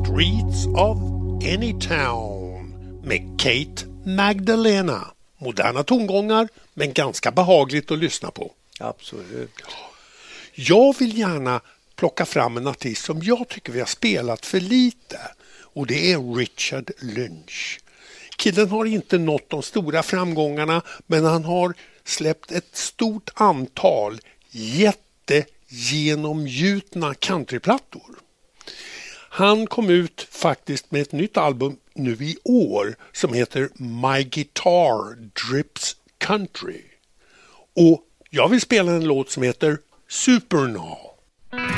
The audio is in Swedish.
Streets of Anytown med Kate Magdalena. Moderna tongångar, men ganska behagligt att lyssna på. Absolut. Jag vill gärna plocka fram en artist som jag tycker vi har spelat för lite. Och det är Richard Lynch. Killen har inte nått de stora framgångarna, men han har släppt ett stort antal jättegenomgjutna countryplattor. Han kom ut faktiskt med ett nytt album nu i år som heter My Guitar Drips Country. Och jag vill spela en låt som heter Supernaw.